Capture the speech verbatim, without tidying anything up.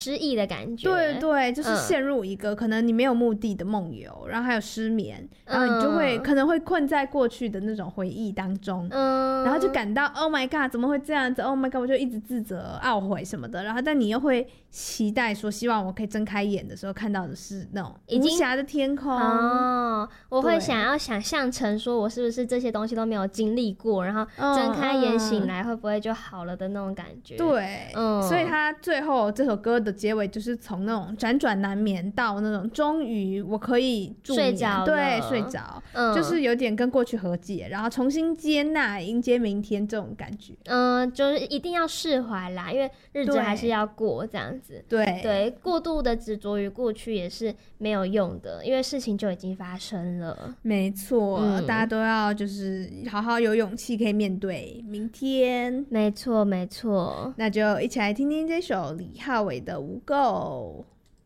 失忆的感觉。 对对，就是陷入一个、嗯、可能你没有目的的梦游，然后还有失眠，然后你就会、嗯、可能会困在过去的那种回忆当中，嗯，然后就感到 Oh my god 怎么会这样子 Oh my god 我就一直自责懊悔什么的，然后但你又会期待说希望我可以睁开眼的时候看到的是那种无暇的天空哦，我会想要想象成说我是不是这些东西都没有经历过，然后睁开眼醒来会不会就好了的那种感觉。 对、嗯、所以他最后这首歌的结尾就是从那种辗转难眠到那种终于我可以助眠， 睡着了， 对，睡着、嗯、就是有点跟过去和解，然后重新接纳迎接明天这种感觉。 嗯，就是一定要释怀啦，因为日子还是要过这样子。 对对，过度的执着于过去也是没有用的，因为事情就已经发生了。 没错、嗯、大家都要就是好好有勇气可以面对明天。 没错没错， 那就一起来听听这首李浩伟的《无垢》。